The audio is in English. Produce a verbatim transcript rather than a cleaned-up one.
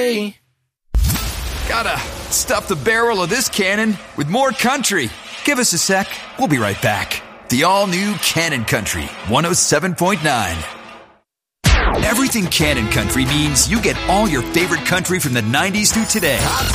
Gotta stuff the barrel of this cannon with more country. Give us a sec. We'll be right back. The all-new Cannon Country one oh seven point nine. Everything Cannon Country means you get all your favorite country from the nineties through today.